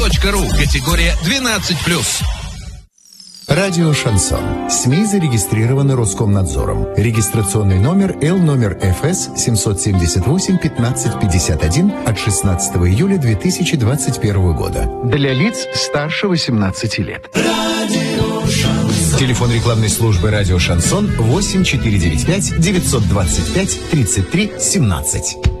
.ру. Категория 12+. Радио «Шансон». СМИ зарегистрированы Роскомнадзором. Регистрационный номер Л ФС 778-1551 от 16 июля 2021 года. Для лиц старше 18 лет. Телефон рекламной службы «Радио Шансон» 8495 925 33 17.